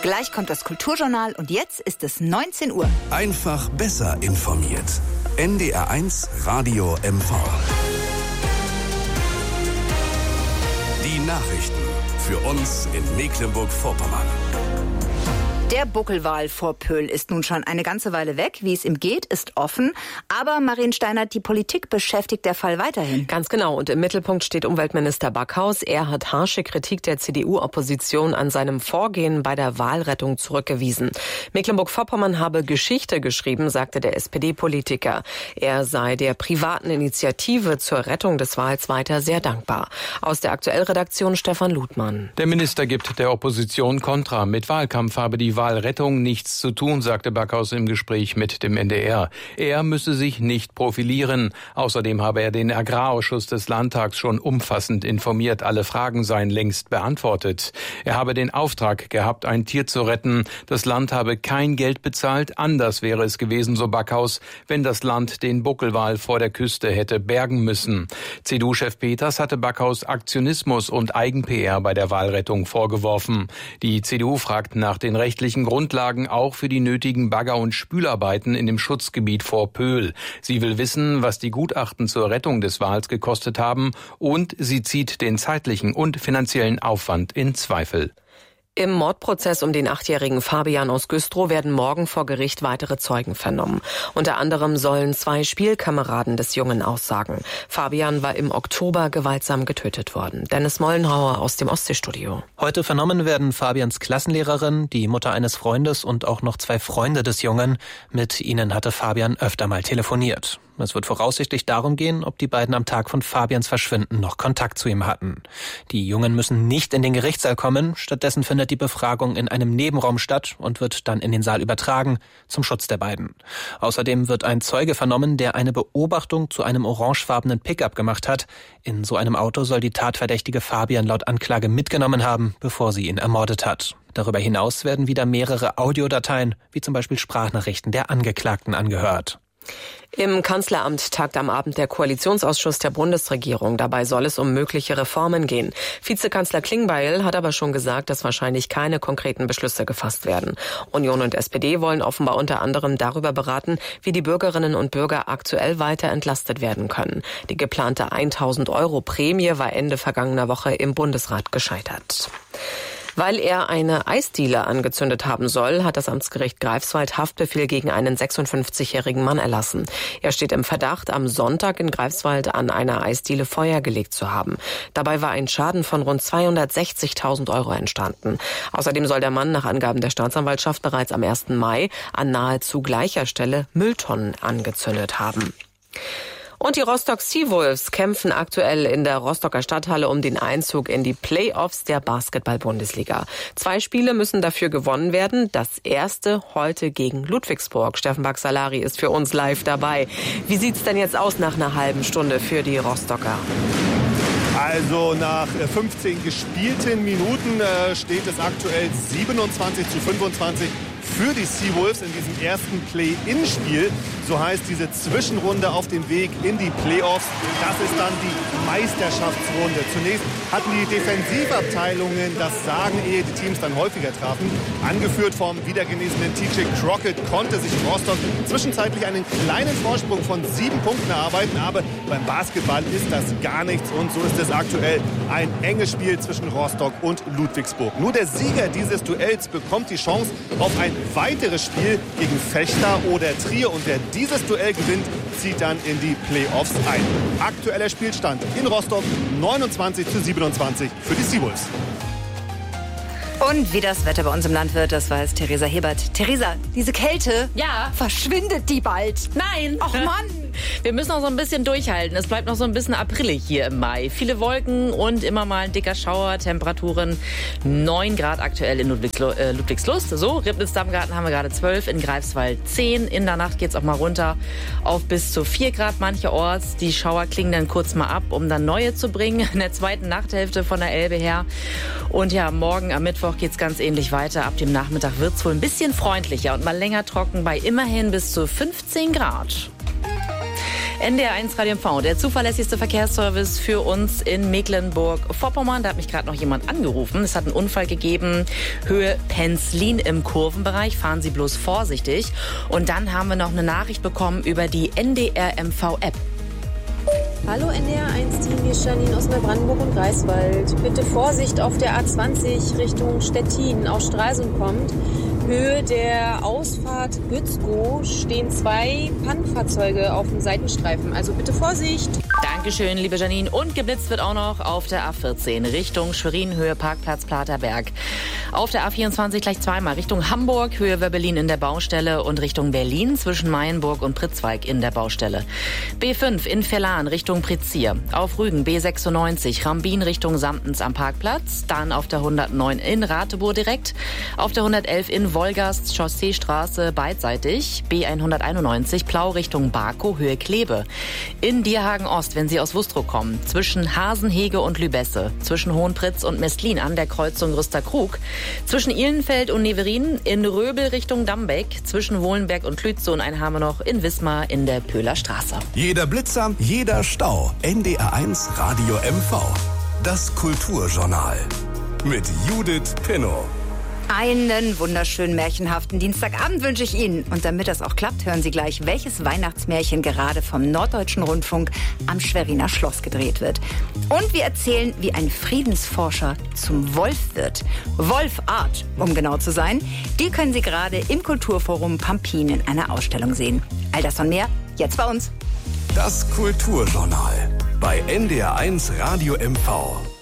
Gleich kommt das Kulturjournal und jetzt ist es 19 Uhr. Einfach besser informiert. NDR1 Radio MV. Die Nachrichten für uns in Mecklenburg-Vorpommern. Der Buckelwal vor Pöhl ist nun schon eine ganze Weile weg. Wie es ihm geht, ist offen. Aber Marien Steinert, die Politik beschäftigt der Fall weiterhin. Ganz genau. Und im Mittelpunkt steht Umweltminister Backhaus. Er hat harsche Kritik der CDU-Opposition an seinem Vorgehen bei der Walrettung zurückgewiesen. Mecklenburg-Vorpommern habe Geschichte geschrieben, sagte der SPD-Politiker. Er sei der privaten Initiative zur Rettung des Wals weiter sehr dankbar. Aus der Aktuellredaktion Stefan Ludmann. Der Minister gibt der Opposition Kontra. Mit Wahlkampf habe die Walrettung nichts zu tun, sagte Backhaus im Gespräch mit dem NDR. Er müsse sich nicht profilieren. Außerdem habe er den Agrarausschuss des Landtags schon umfassend informiert. Alle Fragen seien längst beantwortet. Er habe den Auftrag gehabt, ein Tier zu retten. Das Land habe kein Geld bezahlt. Anders wäre es gewesen, so Backhaus, wenn das Land den Buckelwal vor der Küste hätte bergen müssen. CDU-Chef Peters hatte Backhaus Aktionismus und Eigen-PR bei der Walrettung vorgeworfen. Die CDU fragt nach den rechtlichen Grundlagen auch für die nötigen Bagger- und Spülarbeiten in dem Schutzgebiet vor Pöhl. Sie will wissen, was die Gutachten zur Rettung des Wals gekostet haben, und sie zieht den zeitlichen und finanziellen Aufwand in Zweifel. Im Mordprozess um den 8-jährigen Fabian aus Güstrow werden morgen vor Gericht weitere Zeugen vernommen. Unter anderem sollen 2 Spielkameraden des Jungen aussagen. Fabian war im Oktober gewaltsam getötet worden. Dennis Mollenhauer aus dem Ostseestudio. Heute vernommen werden Fabians Klassenlehrerin, die Mutter eines Freundes und auch noch 2 Freunde des Jungen. Mit ihnen hatte Fabian öfter mal telefoniert. Es wird voraussichtlich darum gehen, ob die beiden am Tag von Fabians Verschwinden noch Kontakt zu ihm hatten. Die Jungen müssen nicht in den Gerichtssaal kommen. Stattdessen findet die Befragung in einem Nebenraum statt und wird dann in den Saal übertragen, zum Schutz der beiden. Außerdem wird ein Zeuge vernommen, der eine Beobachtung zu einem orangefarbenen Pickup gemacht hat. In so einem Auto soll die tatverdächtige Fabian laut Anklage mitgenommen haben, bevor sie ihn ermordet hat. Darüber hinaus werden wieder mehrere Audiodateien, wie zum Beispiel Sprachnachrichten der Angeklagten, angehört. Im Kanzleramt tagt am Abend der Koalitionsausschuss der Bundesregierung. Dabei soll es um mögliche Reformen gehen. Vizekanzler Klingbeil hat aber schon gesagt, dass wahrscheinlich keine konkreten Beschlüsse gefasst werden. Union und SPD wollen offenbar unter anderem darüber beraten, wie die Bürgerinnen und Bürger aktuell weiter entlastet werden können. Die geplante 1.000 € Prämie war Ende vergangener Woche im Bundesrat gescheitert. Weil er eine Eisdiele angezündet haben soll, hat das Amtsgericht Greifswald Haftbefehl gegen einen 56-jährigen Mann erlassen. Er steht im Verdacht, am Sonntag in Greifswald an einer Eisdiele Feuer gelegt zu haben. Dabei war ein Schaden von rund 260.000 € entstanden. Außerdem soll der Mann nach Angaben der Staatsanwaltschaft bereits am 1. Mai an nahezu gleicher Stelle Mülltonnen angezündet haben. Und die Rostock Seawolves kämpfen aktuell in der Rostocker Stadthalle um den Einzug in die Playoffs der Basketball-Bundesliga. 2 Spiele müssen dafür gewonnen werden. Das erste heute gegen Ludwigsburg. Steffen Baxalari ist für uns live dabei. Wie sieht's denn jetzt aus nach einer halben Stunde für die Rostocker? Also nach 15 gespielten Minuten steht es aktuell 27:25 für die Seawolves in diesem ersten Play-In-Spiel. So heißt diese Zwischenrunde auf dem Weg in die Playoffs. Das ist dann die Meisterschaftsrunde. Zunächst hatten die Defensivabteilungen das Sagen, ehe die Teams dann häufiger trafen. Angeführt vom wiedergenesenen TJ Crockett konnte sich Rostock zwischenzeitlich einen kleinen Vorsprung von 7 Punkten erarbeiten. Aber beim Basketball ist das gar nichts und so ist es aktuell ein enges Spiel zwischen Rostock und Ludwigsburg. Nur der Sieger dieses Duells bekommt die Chance auf ein weiteres Spiel gegen Fechter oder Trier. Und wer dieses Duell gewinnt, zieht dann in die Playoffs ein. Aktueller Spielstand in Rostock 29:27 für die Seawolves. Und wie das Wetter bei uns im Land wird, das weiß Theresa Hebert. Theresa, diese Kälte, verschwindet die bald? Nein. Och Mann. Wir müssen noch so ein bisschen durchhalten. Es bleibt noch so ein bisschen aprillig hier im Mai. Viele Wolken und immer mal ein dicker Schauer. Temperaturen 9 Grad aktuell in Ludwigslust. So, Ribnitz-Dammgarten haben wir gerade 12, in Greifswald 10. In der Nacht geht's auch mal runter auf bis zu 4 Grad mancherorts. Die Schauer klingen dann kurz mal ab, um dann neue zu bringen in der zweiten Nachthälfte von der Elbe her. Und ja, morgen am Mittwoch geht's ganz ähnlich weiter. Ab dem Nachmittag wird's wohl ein bisschen freundlicher und mal länger trocken bei immerhin bis zu 15 Grad. NDR1 Radio MV, der zuverlässigste Verkehrsservice für uns in Mecklenburg-Vorpommern. Da hat mich gerade noch jemand angerufen. Es hat einen Unfall gegeben, Höhe Penzlin im Kurvenbereich. Fahren Sie bloß vorsichtig. Und dann haben wir noch eine Nachricht bekommen über die NDR MV-App. Hallo NDR1-Team, hier ist Janine aus Neubrandenburg und Greifswald. Bitte Vorsicht auf der A20 Richtung Stettin aus Stralsund kommt. Höhe der Ausfahrt Gützkow stehen 2 Pannenfahrzeuge auf dem Seitenstreifen. Also bitte Vorsicht. Dankeschön, liebe Janine. Und geblitzt wird auch noch auf der A14 Richtung Schwerin, Höhe Parkplatz Platerberg. Auf der A24 gleich zweimal Richtung Hamburg, Höhe Wöbbelin in der Baustelle und Richtung Berlin zwischen Mayenburg und Pritzwalk in der Baustelle. B5 in Vellan Richtung Prizier. Auf Rügen B96 Rambin Richtung Samtens am Parkplatz. Dann auf der 109 in Ratebour direkt. Auf der 111 in Wolgast Chausseestraße beidseitig. B191 Plau Richtung Barkow, Höhe Kleve. In Dierhagen Ost, wenn Sie aus Wustrow kommen, zwischen Hasenhege und Lübesse, zwischen Hohenpritz und Mestlin an der Kreuzung Rüsterkrug, zwischen Ihlenfeld und Neverin, in Röbel Richtung Dambeck, zwischen Wohlenberg und Lützow und einen haben wir noch in Wismar in der Pöhler Straße. Jeder Blitzer, jeder Stau. NDR1 Radio MV. Das Kulturjournal. Mit Judith Pinnow. Einen wunderschönen märchenhaften Dienstagabend wünsche ich Ihnen. Und damit das auch klappt, hören Sie gleich, welches Weihnachtsmärchen gerade vom Norddeutschen Rundfunk am Schweriner Schloss gedreht wird. Und wir erzählen, wie ein Friedensforscher zum Wolf wird. Wolf Art, um genau zu sein. Die können Sie gerade im Kulturforum Pampin in einer Ausstellung sehen. All das und mehr jetzt bei uns. Das Kulturjournal bei NDR1 Radio MV.